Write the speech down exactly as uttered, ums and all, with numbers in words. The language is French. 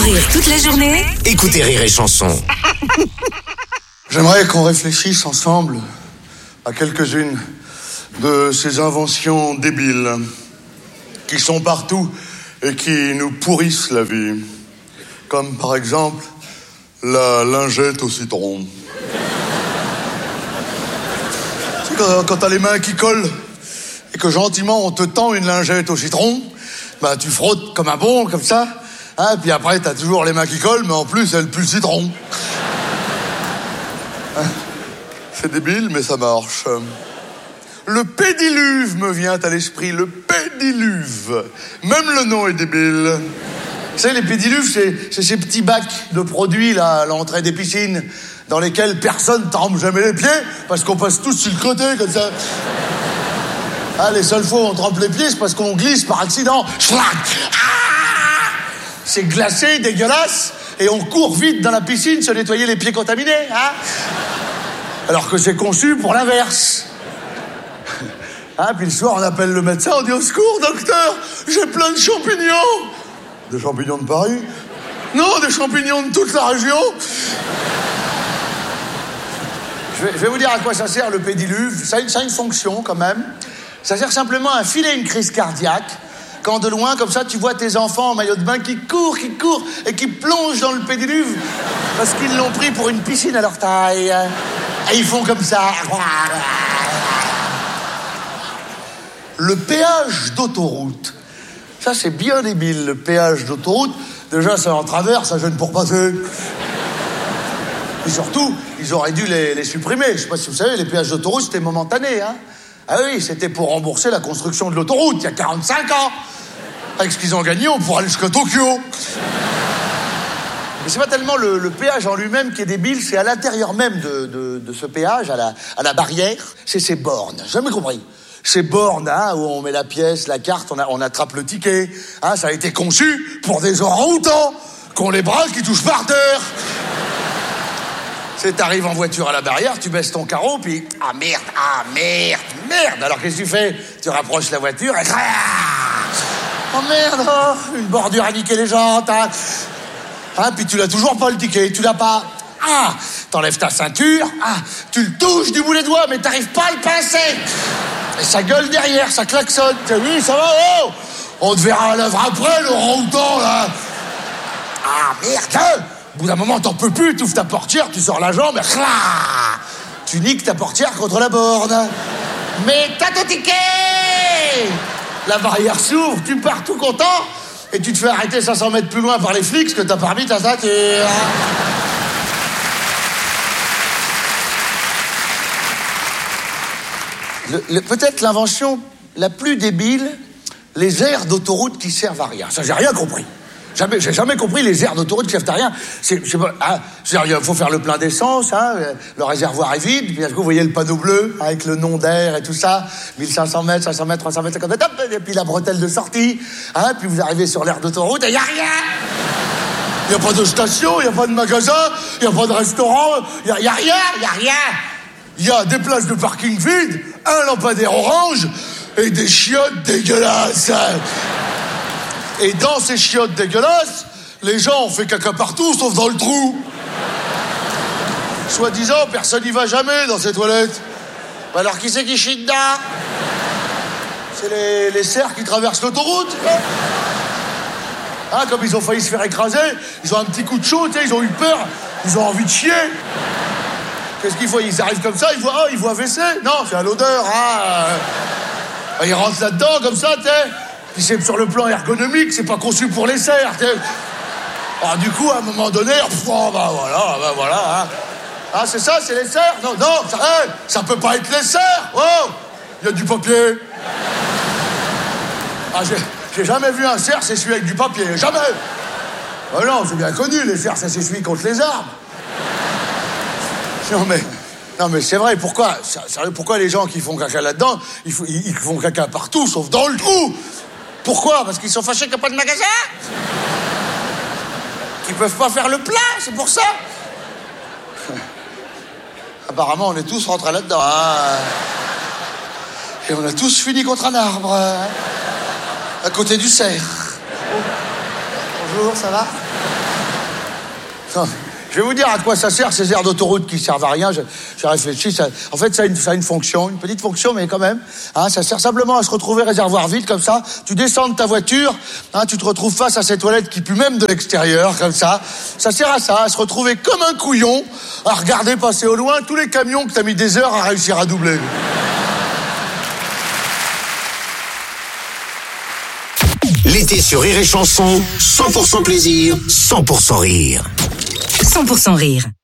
rire toute la journée, Écoutez Rire et Chanson. J'aimerais qu'on réfléchisse ensemble à quelques-unes de ces inventions débiles qui sont partout et qui nous pourrissent la vie. Comme par exemple la lingette au citron. Tu sais, quand, quand t'as les mains qui collent et que gentiment on te tend une lingette au citron, bah tu frottes comme un bon, comme ça, hein, puis après t'as toujours les mains qui collent, mais en plus elle pue le citron. C'est débile, mais ça marche. Le pédiluve me vient à l'esprit, le pédiluve. Même le nom est débile. Vous savez, les pédiluves, c'est, c'est ces petits bacs de produits, là, à l'entrée des piscines, dans lesquels personne ne trempe jamais les pieds, parce qu'on passe tous sur le côté, comme ça. Ah, les seules fois où on trempe les pieds, c'est parce qu'on glisse par accident. Schlac! Ah, c'est glacé, dégueulasse, et on court vite dans la piscine se nettoyer les pieds contaminés, hein. Alors que c'est conçu pour l'inverse. Ah, puis le soir, on appelle le médecin, on dit « Au secours, docteur, j'ai plein de champignons !» Des champignons de Paris? Non, des champignons de toute la région. Je vais, je vais vous dire à quoi ça sert, le pédiluve. Ça a, une, ça a une fonction, quand même. Ça sert simplement à filer une crise cardiaque. Quand de loin, comme ça, tu vois tes enfants en maillot de bain qui courent, qui courent, et qui plongent dans le pédiluve, parce qu'ils l'ont pris pour une piscine à leur taille. Et ils font comme ça. Le péage d'autoroute. Ça, c'est bien débile, le péage d'autoroute. Déjà, c'est en travers, ça gêne pour passer. Et surtout, ils auraient dû les, les supprimer. Je sais pas si vous savez, les péages d'autoroute, c'était momentané, hein. Ah oui, c'était pour rembourser la construction de l'autoroute, il y a quarante-cinq ans. Avec ce qu'ils ont gagné, on pourra aller jusqu'à Tokyo. Mais c'est pas tellement le, le péage en lui-même qui est débile, c'est à l'intérieur même de, de, de ce péage, à la, à la barrière, c'est ces bornes. J'ai jamais compris. Ces bornes, hein, où on met la pièce, la carte, on, a, on attrape le ticket. Hein, ça a été conçu pour des orang-outans qui ont les bras qui touchent par terre. C'est, t'arrives en voiture à la barrière, tu baisses ton carreau, puis ah merde, ah merde, merde. Alors qu'est-ce que tu fais? Tu rapproches la voiture et oh merde, oh, une bordure a niqué les jantes. Hein. Hein, puis tu l'as toujours pas le ticket, tu l'as pas. Ah, t'enlèves ta ceinture, ah, tu le touches du bout des doigts, mais t'arrives pas à le pincer. Et ça gueule derrière, ça klaxonne. Oui, ça va, oh, on te verra à l'œuvre après, le orang-outan, là. Ah, merde. Au bout d'un moment, t'en peux plus, tu ouvres ta portière, tu sors la jambe, et clah, tu niques ta portière contre la borne. Mais t'as ton ticket. La barrière s'ouvre, tu pars tout content, et tu te fais arrêter cinq cents mètres plus loin par les flics, parce que t'as pas remis ta ceinture. Le, le, peut-être l'invention la plus débile, les aires d'autoroute qui servent à rien. Ça, j'ai rien compris. Jamais, j'ai jamais compris les aires d'autoroute qui servent à rien. C'est, je sais pas, hein, il faut faire le plein d'essence, hein, le réservoir est vide, puis vous voyez le panneau bleu avec le nom d'air et tout ça, mille cinq cents mètres, cinq cents mètres, trois cents mètres, cinquante mètres, et puis la bretelle de sortie, hein, puis vous arrivez sur l'aire d'autoroute et il n'y a rien. Il n'y a pas de station, il n'y a pas de magasin, il n'y a pas de restaurant, il n'y a, y a rien, il n'y a rien. Il y a des places de parking vides, un lampadaire orange et des chiottes dégueulasses. Et dans ces chiottes dégueulasses, les gens ont fait caca partout, sauf dans le trou. Soi-disant, personne n'y va jamais dans ces toilettes. Alors qui c'est qui chie dedans? C'est les, les cerfs qui traversent l'autoroute. Hein, comme ils ont failli se faire écraser, ils ont un petit coup de chaud, tu sais, ils ont eu peur, ils ont envie de chier. Qu'est-ce qu'ils font? Ils arrivent comme ça, ils voient, oh, ils voient W C. Non, c'est à l'odeur, hein. Ils rentrent là-dedans, comme ça, tu sais. Puis c'est sur le plan ergonomique, c'est pas conçu pour les cerfs, tu sais. Alors du coup, à un moment donné, oh, bah voilà, bah voilà, hein. Ah, c'est ça, c'est les cerfs? Non, non, ça, hey, ça peut pas être les cerfs. Oh, il y a du papier. Ah, j'ai, j'ai jamais vu un cerf s'essuyer avec du papier, jamais. Oh non, c'est bien connu, les cerfs, ça s'essuie contre les arbres. Non mais, non mais c'est vrai, pourquoi, sérieux, pourquoi les gens qui font caca là-dedans, ils, ils, ils font caca partout, sauf dans le trou? Pourquoi? Parce qu'ils sont fâchés qu'il n'y a pas de magasin? Qu'ils peuvent pas faire le plein, c'est pour ça? Apparemment, on est tous rentrés là-dedans. Hein. Et on a tous fini contre un arbre, hein, à côté du cerf. Bonjour, ça va? Non, je vais vous dire à quoi ça sert, ces aires d'autoroute qui servent à rien. J'ai réfléchi, ça, en fait, ça a, une, ça a une fonction, une petite fonction, mais quand même. Hein, ça sert simplement à se retrouver réservoir vide, comme ça. Tu descends de ta voiture, hein, tu te retrouves face à ces toilettes qui puent même de l'extérieur, comme ça. Ça sert à ça, à se retrouver comme un couillon, à regarder passer au loin tous les camions que t'as mis des heures à réussir à doubler. L'été sur Rire et Chanson, cent pour cent plaisir, cent pour cent rire. cent pour cent rire.